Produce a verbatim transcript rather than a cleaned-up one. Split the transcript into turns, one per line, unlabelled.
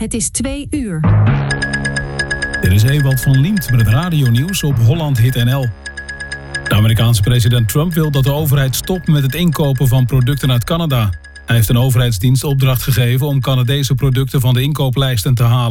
Het is twee uur.
Dit is Ewald van Liemt met het radionieuws op Holland Hit N L. De Amerikaanse president Trump wil dat de overheid stopt met het inkopen van producten uit Canada. Hij heeft een overheidsdienst opdracht gegeven om Canadese producten van de inkooplijsten te halen.